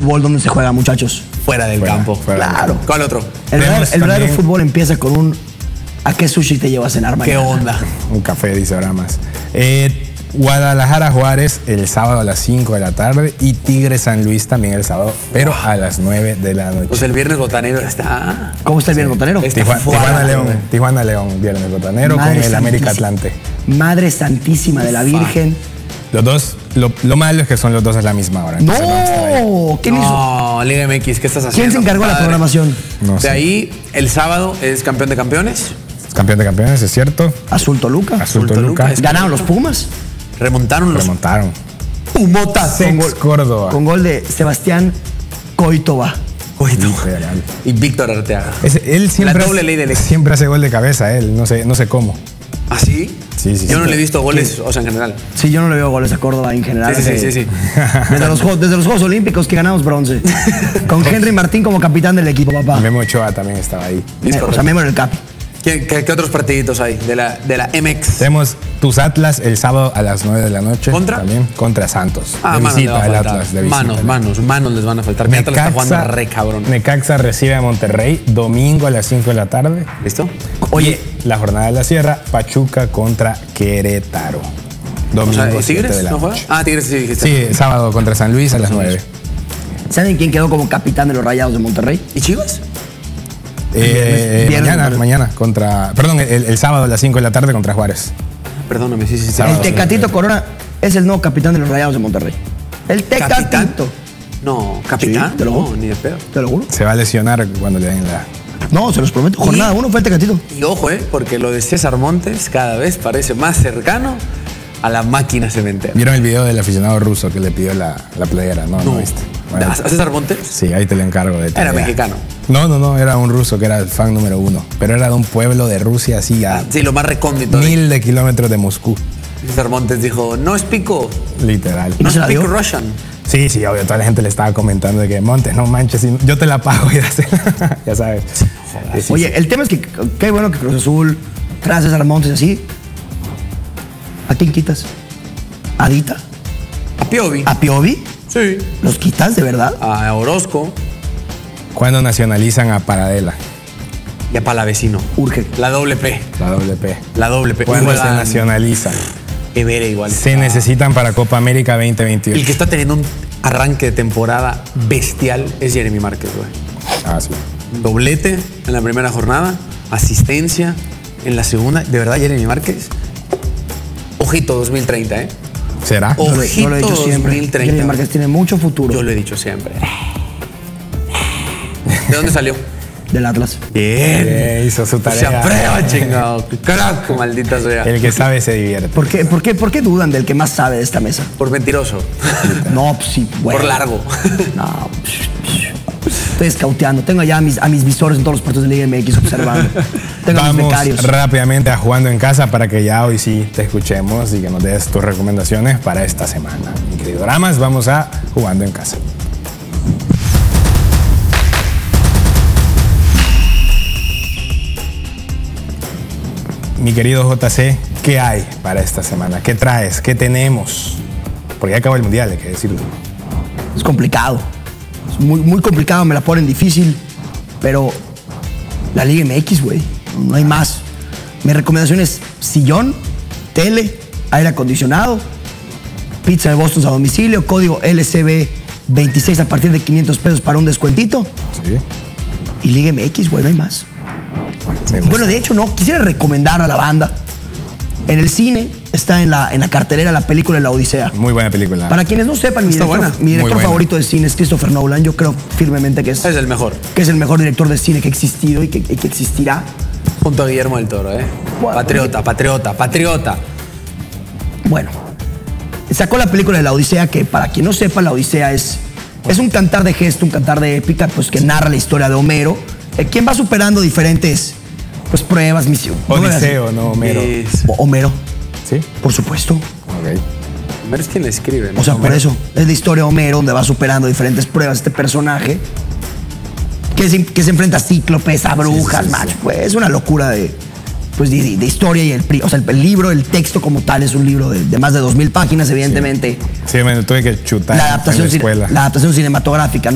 fútbol, ¿dónde se juega, muchachos? Fuera del campo. Claro. ¿Cuál otro? El verdadero fútbol empieza con un ¿a qué sushi te llevas a cenar mañana? ¿Qué onda? Un café, dice Bramas. Guadalajara Juárez el sábado a las 5 de la tarde y Tigre San Luis también el sábado, pero a las 9 de la noche. Pues el viernes botanero está... ¿Cómo está el viernes botanero? Tijuana León, viernes botanero Madre con el América santísima. Atlante. Madre Santísima de la Virgen. Los dos, lo malo es que son los dos a la misma hora. ¡No! entonces vamos a estar ahí. ¿Quién hizo? No, Liga MX, ¿qué estás haciendo? ¿Quién se encargó de la padre? programación? No De sé. ahí, el sábado es campeón de campeones. Campeón de campeones, es cierto. Azul Toluca. Azul Toluca, Toluca. es- Ganaron los Pumas. Remontaron los Remontaron. Pumotas. Sex Córdoba. Con gol de Sebastián Coitova. Literal. Y Víctor Arteaga. Él siempre, La doble ley del éxito. siempre hace gol de cabeza, él. No sé cómo. ¿Ah, sí? Sí. Yo no le he visto goles, o sea, en general. Sí, yo no le veo goles a Córdoba en general. Sí. Desde los Juegos Olímpicos que ganamos bronce. Con Henry Martín como capitán del equipo, papá. Memo Ochoa también estaba ahí. O sea, Memo en el capi. ¿Qué otros partiditos hay de la MX? Tenemos tus Atlas el sábado a las 9 de la noche. ¿Contra? También contra Santos. De Manos le va visita a el faltar. Atlas. De visita. Manos les van a faltar. Mi Atlas está jugando re cabrón. Necaxa recibe a Monterrey domingo a las 5 de la tarde. ¿Listo? Oye, La jornada de la Sierra, Pachuca contra Querétaro. O Domingo sea, 7 de ¿Tigres la no juega? noche. Ah, Tigres sí dijiste. Sí, sábado contra San Luis a las 9. ¿saben quién quedó como capitán de los Rayados de Monterrey? ¿Y Chivas? Viernes. Mañana contra... Perdón, el sábado a las 5 de la tarde contra Juárez. Perdóname, sí. El Sábado. Tecatito Corona es el nuevo capitán de los Rayados de Monterrey. El ¿Capitán? Tecatito. No, capitán. Sí, te lo no, juro. ni de pedo. Te lo juro. Se va a lesionar cuando le den la... No, se los prometo. Jornada 1 fue el Tecatito. Y ojo, porque lo de César Montes cada vez parece más cercano a la máquina cementera. ¿Vieron el video del aficionado ruso que le pidió la playera? No viste. Bueno, ¿A César Montes? sí, ahí te lo encargo de Era tarea. mexicano. No, era un ruso que era el fan número 1. Pero era de un pueblo de Rusia así a Sí, lo más recóndito. 1000 de kilómetros de Moscú. César Montes dijo, no explico, Literal. ¿Y no se la speak dio? Russian. Sí, obvio. Toda la gente le estaba comentando de que Montes, no manches, yo te la pago. Ya sabes. Sí. Oye, el tema es que qué bueno que Cruz Azul trae a César Montes así. ¿A quién quitas? ¿A Dita? A Piovi. ¿A Piovi? Sí. ¿Los quitas de verdad? A Orozco Cuando nacionalizan a Paradela, y a Palavecino. Urge. La doble P. la doble P. La doble P. Cuando se Juegan nacionalizan. Evere igual. Se necesitan para Copa América 2021. El que está teniendo un arranque de temporada bestial es Jeremy Márquez, güey. Ah, sí. Doblete en la primera jornada, asistencia en la segunda. De verdad, Jeremy Márquez. Ojito 2030, ¿eh? ¿Será? Oh. Yo lo he dicho Ojito siempre. 2030. Jeremy Márquez tiene mucho futuro. Yo lo he dicho siempre. ¿De dónde salió? Del Atlas. Bien. Hizo su Se tarea. aprueba, chingado. Carajo, maldita sea. El que sabe se divierte. ¿Por qué dudan del que más sabe de esta mesa? Por mentiroso. No, pues sí, güey. Por largo. No, estoy escauteando. Tengo ya a mis visores en todos los partidos de Liga MX observando. Tengo a mis Vamos becarios. rápidamente a Jugando en Casa para que ya hoy sí te escuchemos y que nos des tus recomendaciones para esta semana. Mi querido Ramas, vamos a Jugando en Casa. Mi querido JC, ¿qué hay para esta semana? ¿Qué traes? ¿Qué tenemos? Porque ya acabó el Mundial, hay que decirlo. Es complicado. Es muy, muy complicado, me la ponen difícil. Pero la Liga MX, güey, no hay más. Mi recomendación es sillón, tele, aire acondicionado, pizza de Boston a domicilio, código LCB26 a partir de 500 pesos para un descuentito. Sí. Y Liga MX, güey, no hay más. Me gusta. Bueno, de hecho, no, quisiera recomendar a la banda. En el cine está en la cartelera la película La Odisea. Muy buena película. Para quienes no sepan, mi Está buena. mi director Muy buena. favorito de cine es Christopher Nolan. Yo creo firmemente que es Es el mejor. el mejor director de cine que ha existido y que existirá. Junto a Guillermo del Toro, ¿eh? Bueno, Patriota. Bueno, sacó la película de La Odisea, que para quien no sepa, La Odisea es un cantar de gesto, un cantar de épica, pues que narra la historia de Homero, quien va superando diferentes pues pruebas, misiones. Odiseo, no Homero. Homero, ¿Sí? por supuesto. Ok. Homero es quien le escribe, ¿no? O sea, por eso, es la historia de Homero, donde va superando diferentes pruebas este personaje, que se enfrenta a cíclopes, a brujas, sí. macho. Pues es una locura de historia y el libro, el texto como tal, es un libro de más de 2000 páginas, evidentemente. Sí, me tuve que chutar La en la adaptación, escuela. la adaptación cinematográfica